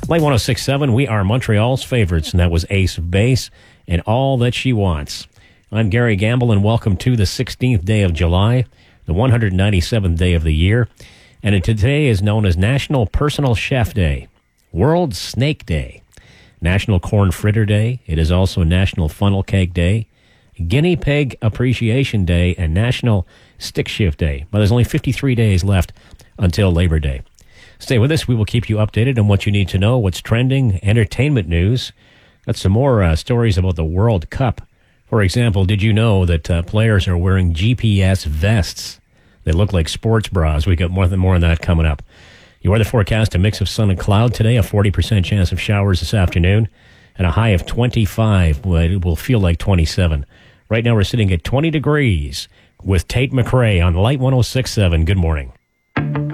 Play 106.7, we are Montreal's favorites, and that was Ace of Base and All That She Wants. I'm Gary Gamble, and welcome to the 16th day of July, the 197th day of the year. And today is known as National Personal Chef Day, World Snake Day, National Corn Fritter Day. It is also National Funnel Cake Day, Guinea Pig Appreciation Day, and National Stick Shift Day. But there's only 53 days left until Labor Day. Stay with us. We will keep you updated on what you need to know, what's trending, entertainment news. Got some more stories about the World Cup. For example, did you know that players are wearing GPS vests? They look like sports bras. We got more on that coming up. Your weather forecast, a mix of sun and cloud today, a 40% chance of showers this afternoon, and a high of 25. It will feel like 27. Right now we're sitting at 20 degrees with Tate McRae on Light 106.7. Good morning.